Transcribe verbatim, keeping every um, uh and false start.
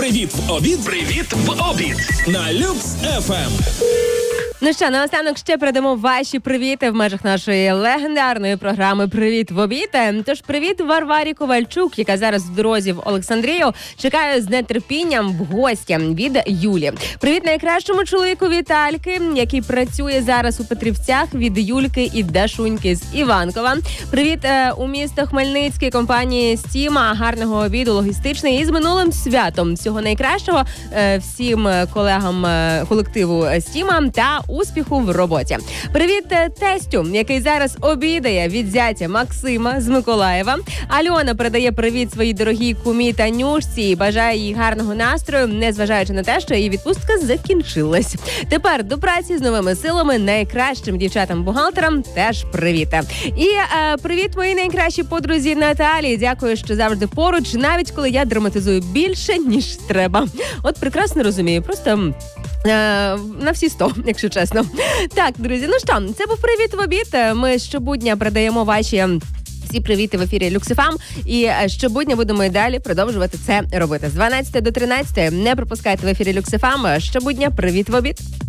Привіт в обід. Привіт в обід. На Люкс еф ем. Ну що, наостанок ще передамо ваші привіти в межах нашої легендарної програми «Привіт в обід». Тож привіт Варварі Ковальчук, яка зараз в дорозі в Олександрію. Чекаю з нетерпінням в гості від Юлі. Привіт найкращому чоловіку Вітальки, який працює зараз у Петрівцях, від Юльки і Дашуньки з Іванкова. Привіт е, у місто Хмельницький компанії «Стіма». Гарного обіду, логістичний і з минулим святом. Всього найкращого е, всім колегам е, колективу «Стіма» та успіху в роботі. Привіт тестю, який зараз обідає від зятя Максима з Миколаєва. Альона передає привіт своїй дорогій кумі Танюшці і бажає їй гарного настрою, незважаючи на те, що її відпустка закінчилась. Тепер до праці з новими силами найкращим дівчатам-бухгалтерам теж привіт. І е, привіт моїй найкращій подрузі Наталії. Дякую, що завжди поруч, навіть коли я драматизую більше, ніж треба. От прекрасно розумію, просто е, на всі сто, якщо чесно. Так, друзі, ну що, це був «Привіт в обід». Ми щобудня передаємо ваші всі привіти в ефірі Люкс еф ем. І щобудня будемо і далі продовжувати це робити. З дванадцятої до тринадцятої не пропускайте в ефірі Люкс еф ем. Щобудня «Привіт в обід».